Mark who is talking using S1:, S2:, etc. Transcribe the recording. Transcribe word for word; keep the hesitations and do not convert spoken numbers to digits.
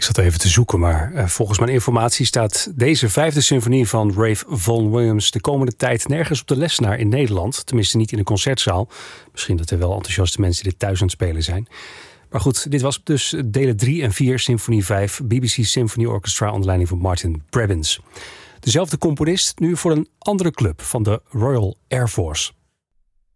S1: zat even te zoeken, maar uh, volgens mijn informatie staat deze vijfde symfonie van Ralph Vaughan Williams de komende tijd nergens op de lessenaar in Nederland. Tenminste niet in een concertzaal. Misschien dat er wel enthousiaste mensen dit thuis aan het spelen zijn. Maar goed, dit was dus delen drie en vier, symfonie vijf, B B C Symphony Orchestra onder leiding van Martin Prebins. Dezelfde componist, nu voor een andere club van de Royal Air Force.